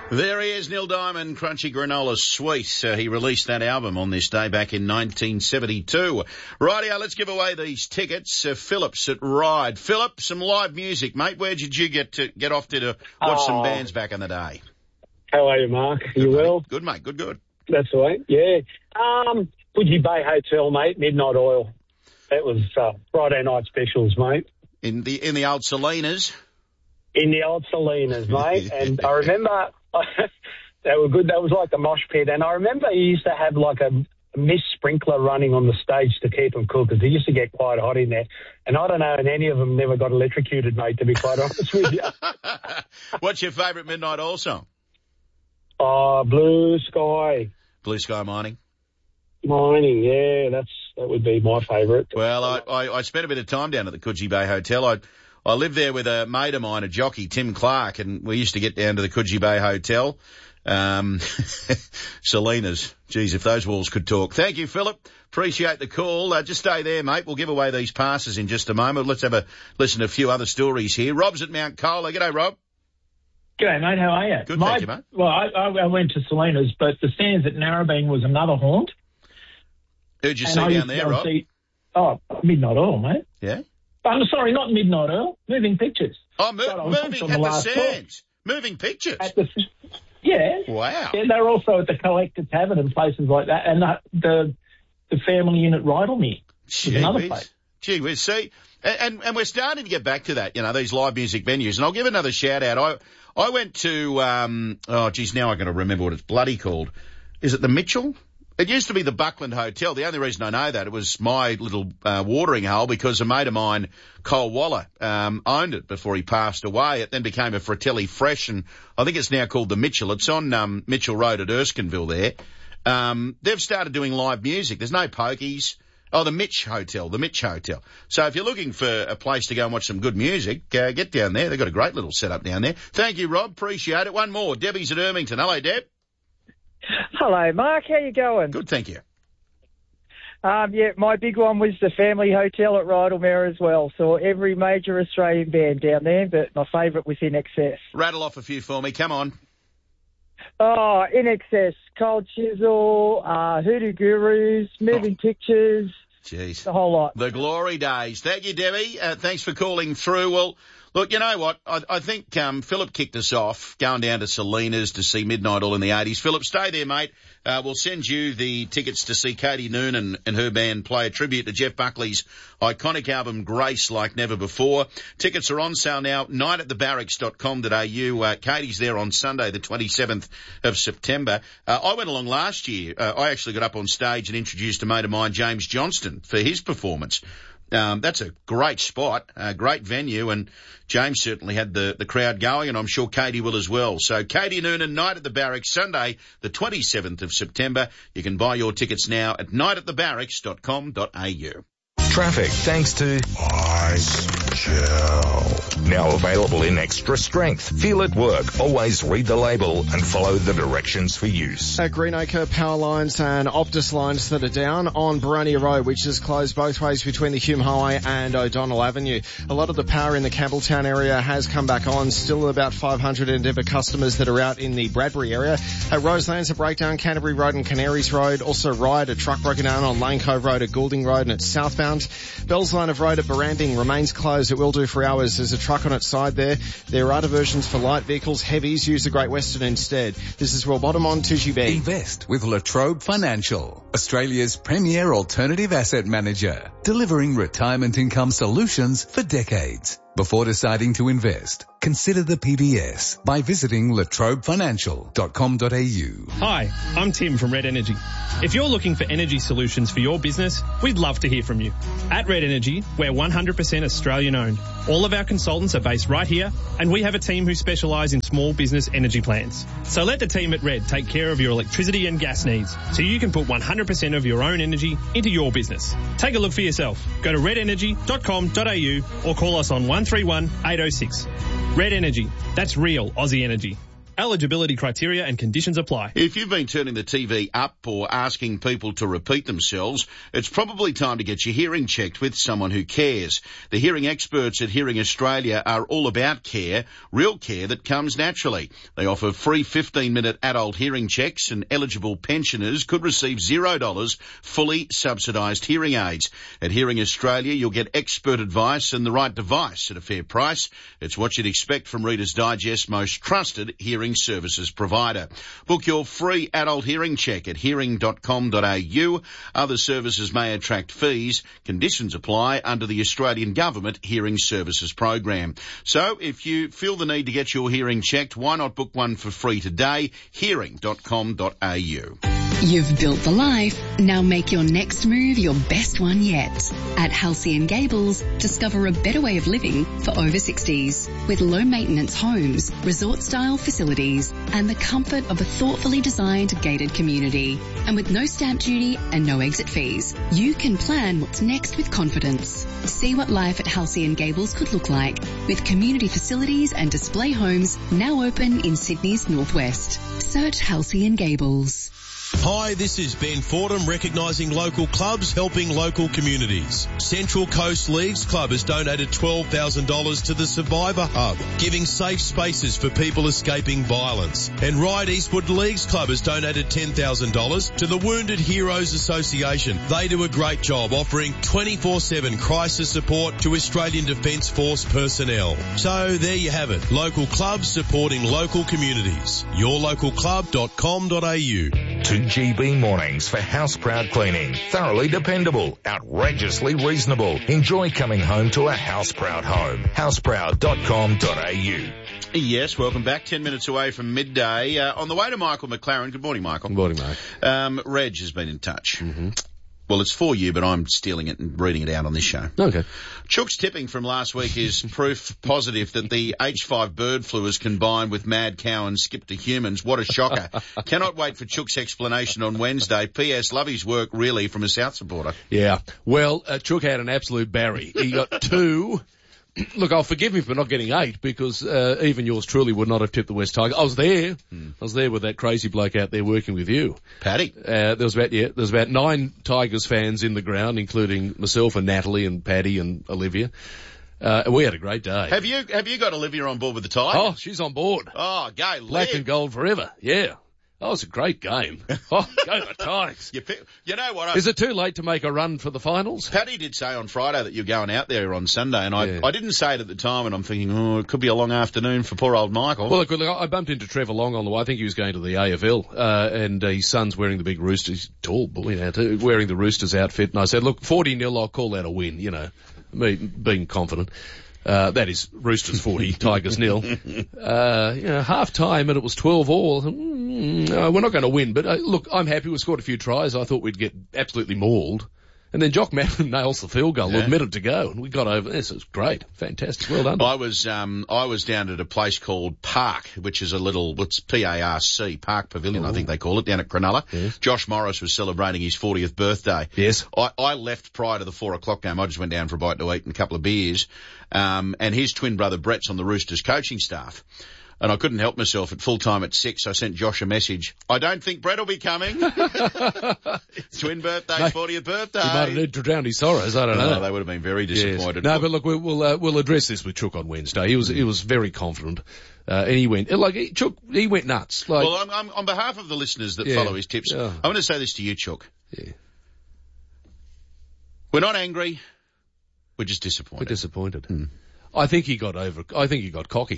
There he is, Neil Diamond, Crunchy Granola Sweet. He released that album on this day back in 1972. Rightio, let's give away these tickets. Phillips at Ride. Philip, some live music, mate. Where did you get off to watch some bands back in the day? How are you, Mark? You well? Good, mate. Good. That's all right. Yeah. Coogee Bay Hotel, mate. Midnight Oil. That was Friday night specials, mate. In the old Salinas. In the old Salinas, mate. And I remember they were good. That was like a mosh pit. And I remember you used to have like a mist sprinkler running on the stage to keep them cool because it used to get quite hot in there. And I don't know, and any of them never got electrocuted, mate, to be quite honest with you. What's your favourite Midnight Oil song? Blue Sky. Blue Sky Mining. Mining, yeah, that would be my favourite. Well, I spent a bit of time down at the Coogee Bay Hotel. I lived there with a mate of mine, a jockey, Tim Clark, and we used to get down to the Coogee Bay Hotel. Salinas. Geez, if those walls could talk. Thank you, Philip. Appreciate the call. Just stay there, mate. We'll give away these passes in just a moment. Let's have a listen to a few other stories here. Rob's at Mount Colah. G'day, Rob. G'day, mate. How are you? Good, thank you, mate. Well, I went to Salinas, but the stands at Narrabeen was another haunt. Who'd you see down there, Rob? Midnight Oil, mate. Yeah? I'm sorry, not Midnight Oil. Moving Pictures. Oh, moving at the Sands. Moving Pictures. Yeah. Wow. Yeah, they're also at the Collector Tavern and places like that, and the family inn at Rydalmere is another place. Gee whiz, see, and we're starting to get back to that, these live music venues. And I'll give another shout out. I went to, now I've got to remember what it's bloody called. Is it the Mitchell? It used to be the Buckland Hotel. The only reason I know that, it was my little watering hole because a mate of mine, Cole Waller, owned it before he passed away. It then became a Fratelli Fresh, and I think it's now called the Mitchell. It's on Mitchell Road at Erskineville there. They've started doing live music. There's no pokies. Oh, the Mitch Hotel. So if you're looking for a place to go and watch some good music, get down there. They've got a great little setup down there. Thank you, Rob. Appreciate it. One more. Debbie's at Ermington. Hello, Deb. Hello, Mark. How you going? Good, thank you. Yeah, my big one was the Family Hotel at Rydalmere as well. So every major Australian band down there, but my favourite was In Excess. Rattle off a few for me. Come on. Oh, In Excess, Cold Chisel, Hoodoo Gurus, Moving Pictures. Jeez. The whole lot. The glory days. Thank you, Debbie. Thanks for calling through. Well, look, you know what? I think Philip kicked us off going down to Salinas to see Midnight Oil in the 80s. Philip, stay there, mate. We'll send you the tickets to see Katie Noonan and her band play a tribute to Jeff Buckley's iconic album Grace like never before. Tickets are on sale now, nightatthebarracks.com.au. Katie's there on Sunday, the 27th of September. I went along last year. I actually got up on stage and introduced a mate of mine, James Johnston, for his performance. That's a great spot, a great venue, and James certainly had the crowd going, and I'm sure Katie will as well. So Katie Noonan, Night at the Barracks, Sunday, the 27th of September. You can buy your tickets now at nightatthebarracks.com.au. Traffic thanks to Ice Gel. Now available in extra strength. Feel it work. Always read the label and follow the directions for use. At Greenacre, power lines and Optus lines that are down on Baronia Road, which is closed both ways between the Hume Highway and O'Donnell Avenue. A lot of the power in the Campbelltown area has come back on. Still about 500 Endeavour customers that are out in the Bradbury area. At Roselands, a breakdown, Canterbury Road and Canaries Road. Also Ryde, a truck broken down on Lane Cove Road at Goulding Road and it's southbound. Bell's Line of Road at Baranding remains closed. It will do for hours. There's a truck on its side there. There are diversions for light vehicles. Heavies use the Great Western instead. This is Will Bottom on 2GB. Invest with La Trobe Financial, Australia's premier alternative asset manager, delivering retirement income solutions for decades. Before deciding to invest, consider the PBS by visiting latrobefinancial.com.au. Hi, I'm Tim from Red Energy. If you're looking for energy solutions for your business, we'd love to hear from you. At Red Energy, we're 100% Australian owned. All of our consultants are based right here, and we have a team who specialise in small business energy plans. So let the team at Red take care of your electricity and gas needs, so you can put 100% of your own energy into your business. Take a look for yourself. Go to redenergy.com.au or call us on 131 806. Red Energy. That's real Aussie energy. Eligibility criteria and conditions apply. If you've been turning the TV up or asking people to repeat themselves, it's probably time to get your hearing checked with someone who cares. The hearing experts at Hearing Australia are all about care, real care that comes naturally. They offer free 15-minute adult hearing checks, and eligible pensioners could receive $0 fully subsidised hearing aids. At Hearing Australia, you'll get expert advice and the right device at a fair price. It's what you'd expect from Reader's Digest's most trusted hearing services provider. Book your free adult hearing check at hearing.com.au. Other services may attract fees. Conditions apply under the Australian Government Hearing Services Program. So if you feel the need to get your hearing checked, why not book one for free today? Hearing.com.au. You've built the life. Now make your next move your best one yet. At Halcyon and Gables, discover a better way of living for over 60s with low maintenance homes, resort style facilities and the comfort of a thoughtfully designed gated community. And with no stamp duty and no exit fees, you can plan what's next with confidence. See what life at Halcyon and Gables could look like with community facilities and display homes now open in Sydney's northwest. Search Halcyon and Gables. Hi, this is Ben Fordham, recognising local clubs helping local communities. Central Coast Leagues Club has donated $12,000 to the Survivor Hub, giving safe spaces for people escaping violence. And Ryde Eastwood Leagues Club has donated $10,000 to the Wounded Heroes Association. They do a great job offering 24/7 crisis support to Australian Defence Force personnel. So there you have it, local clubs supporting local communities. yourlocalclub.com.au. To GB Mornings for house proud cleaning. Thoroughly dependable, outrageously reasonable. Enjoy coming home to a house proud home. houseproud.com.au. Yes, welcome back. 10 minutes away from midday. On the way to Michael McLaren. Good morning, Michael. Good morning, mate. Reg has been in touch. Mm-hmm. Well, it's for you, but I'm stealing it and reading it out on this show. Okay. Chook's tipping from last week is proof positive that the H5 bird flu is combined with mad cow and skip to humans. What a shocker. Cannot wait for Chook's explanation on Wednesday. P.S. Love his work, really, from a South supporter. Yeah. Well, Chook had an absolute Barry. He got 2. Look, I'll forgive him for not getting 8 because even yours truly would not have tipped the West Tigers. I was there. I was there with that crazy bloke out there working with you. Paddy. There was about 9 Tigers fans in the ground, including myself and Natalie and Paddy and Olivia. We had a great day. Have you got Olivia on board with the Tigers? Oh, she's on board. Oh, go Black Liv. and gold forever. Yeah. That was a great game. Oh, go the Tigers. You know what? Is it too late to make a run for the finals? Paddy did say on Friday that you're going out there on Sunday, and I didn't say it at the time, and I'm thinking, it could be a long afternoon for poor old Michael. Well, look, I bumped into Trevor Long on the way. I think he was going to the AFL, and his son's wearing the big Roosters. He's a tall boy now too, wearing the Roosters outfit, and I said, look, 40-0, I'll call that a win, me being confident. That is Roosters 40, Tigers 0. Half time and it was 12-all. We're not going to win, but look, I'm happy we scored a few tries. I thought we'd get absolutely mauled. And then Jock Madden nails the field goal with a minute to go, and we got over this. It was great. Fantastic. Well done. I was down at a place called Park, which is it's P-A-R-C, Park Pavilion, I think they call it, down at Cronulla. Yes. Josh Morris was celebrating his 40th birthday. Yes. I left prior to the 4:00 game. I just went down for a bite to eat and a couple of beers. And his twin brother Brett's on the Roosters coaching staff. And I couldn't help myself. At full time at 6, I sent Josh a message. I don't think Brett will be coming. Twin birthday, 40th birthday. He might have need to drown his sorrows. I don't know. They would have been very disappointed. Yes. No, but look, we'll address this with Chook on Wednesday. He was very confident. And he went, Chook, he went nuts. Well, I'm on behalf of the listeners that follow his tips, I want to say this to you, Chook. Yeah. We're not angry. We're just disappointed. We're disappointed. I think he got cocky.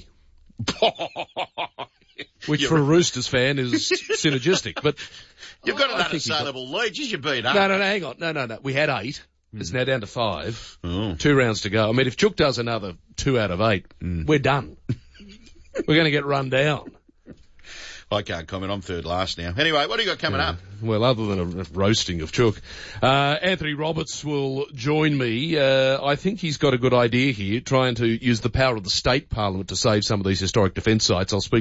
Which for a Roosters fan is synergistic, but you've got an unassailable lead. You beat up. No, hang on. No. We had 8. It's now down to 5. 2 rounds to go. I mean, if Chook does another 2 out of 8, we're done. We're going to get run down. I can't comment. I'm third last now. Anyway, what do you got coming up? Well, other than a roasting of Chook, Anthony Roberts will join me. I think he's got a good idea here, trying to use the power of the state parliament to save some of these historic defence sites. I'll speak